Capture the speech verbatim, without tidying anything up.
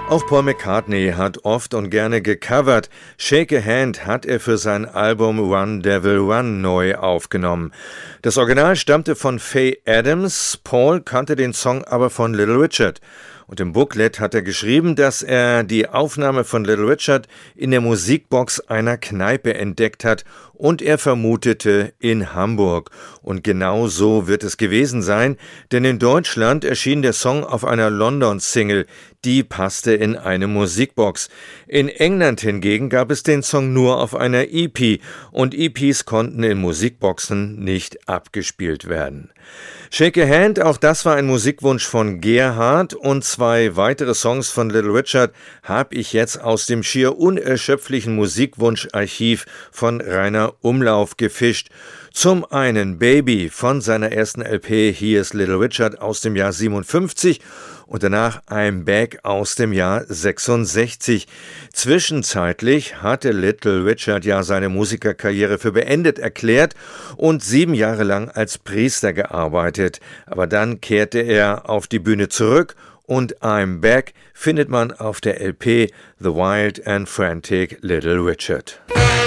Auch Paul McCartney hat oft und gerne gecovert. Shake a Hand hat er für sein Album Run Devil Run neu aufgenommen. Das Original stammte von Faye Adams, Paul kannte den Song aber von Little Richard. Und im Booklet hat er geschrieben, dass er die Aufnahme von Little Richard in der Musikbox einer Kneipe entdeckt hat und er vermutete in Hamburg. Und genau so wird es gewesen sein, denn in Deutschland erschien der Song auf einer London-Single, die passte in eine Musikbox. In England hingegen gab es den Song nur auf einer E P und E Ps konnten in Musikboxen nicht abgespielt werden. Shake a Hand, auch das war ein Musikwunsch von Gerhard und zwei weitere Songs von Little Richard habe ich jetzt aus dem schier unerschöpflichen Musikwunscharchiv von Rainer Umlauf gefischt. Zum einen Baby von seiner ersten L P Here's Little Richard aus dem Jahr siebenundfünfzig und danach I'm Back aus dem Jahr sechsundsechzig. Zwischenzeitlich hatte Little Richard ja seine Musikerkarriere für beendet erklärt und sieben Jahre lang als Priester gearbeitet. Aber dann kehrte er auf die Bühne zurück und I'm Back findet man auf der L P The Wild and Frantic Little Richard.